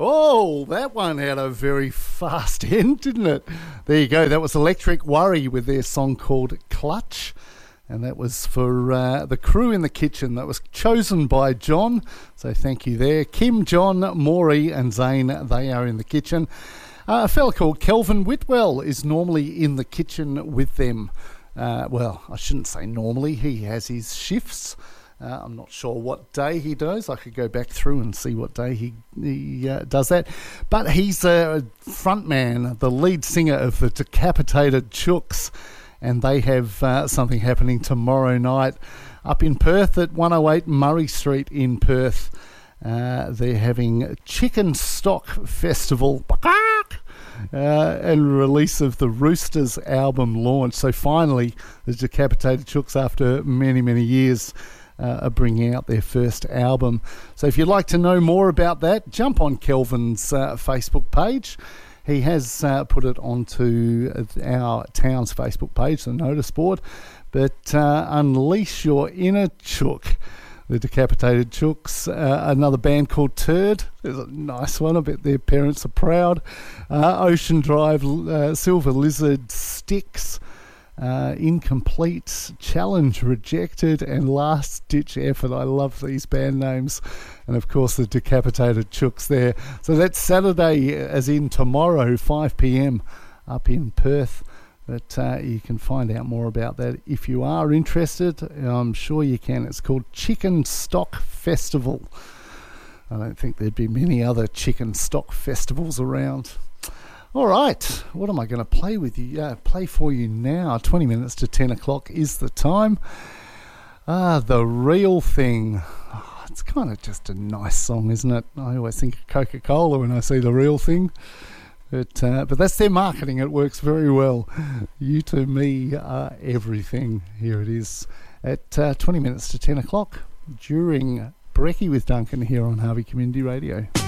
Oh, that one had a very fast end, didn't it? There you go. That was Electric Worry with their song called Clutch. And that was for the crew in the kitchen. That was chosen by John. So thank you there. Kim, John, Maury and Zane, they are in the kitchen. A fella called Kelvin Whitwell is normally in the kitchen with them. Well, I shouldn't say normally. He has his shifts. I'm not sure what day he does. I could go back through and see what day he does that. But he's a front man, the lead singer of the Decapitated Chooks, and they have something happening tomorrow night up in Perth at 108 Murray Street in Perth. They're having Chicken Stock Festival and release of the Roosters album launch. So finally, the Decapitated Chooks, after many, many years, are bringing out their first album. So if you'd like to know more about that, jump on Kelvin's Facebook page. He has put it onto our town's Facebook page, the notice board. But unleash your inner chook. The Decapitated Chooks, another band called Turd. There's a nice one. I bet their parents are proud. Ocean Drive, Silver Lizard, Styx, Incomplete, Challenge Rejected, and Last Ditch Effort. I love these band names. And of course the Decapitated Chooks there. So that's Saturday, as in tomorrow, 5 p.m. up in Perth. But you can find out more about that if you are interested. I'm sure you can. It's called Chicken Stock Festival. I don't think there'd be many other chicken stock festivals around. All right, what am I going to play for you now? 20 minutes to 10 o'clock is the time. The Real Thing. Oh, it's kind of just a nice song, isn't it? I always think of Coca-Cola when I see The Real Thing. But that's their marketing. It works very well. You to me are everything. Here it is at 20 minutes to 10 o'clock during Brekkie with Duncan here on Harvey Community Radio.